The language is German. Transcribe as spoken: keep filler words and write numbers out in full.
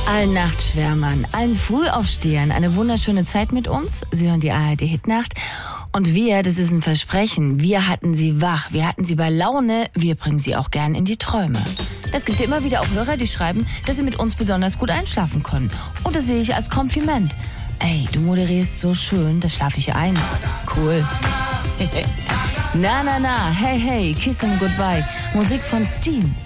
Allen Nachtschwärmern, allen Frühaufstehern eine wunderschöne Zeit mit uns. Sie hören die A R D Hitnacht. Und wir, das ist ein Versprechen, wir hatten sie wach, wir hatten sie bei Laune, wir bringen sie auch gern in die Träume. Es gibt ja immer wieder auch Hörer, die schreiben, dass sie mit uns besonders gut einschlafen können. Und das sehe ich als Kompliment. Ey, du moderierst so schön, da schlafe ich ein. Cool. Na, na, na, hey, hey, Kiss 'em Goodbye. Musik von Steam.